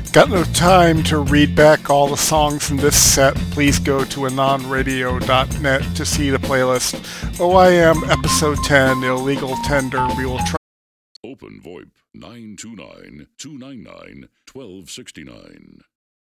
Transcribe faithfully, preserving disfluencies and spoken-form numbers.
Got no time to read back all the songs in this set? Please go to anon radio dot net to see the playlist. O I M Episode ten, Illegal Tender. We will try. Open VoIP nine two nine, two nine nine, one two six nine.